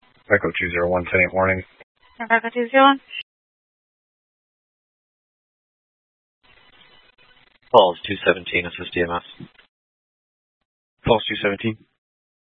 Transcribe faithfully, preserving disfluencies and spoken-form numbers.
Echo two zero one, ten eight warning. Echo two zero one. Falls two seventeen, assist E M S. Falls two seventeen.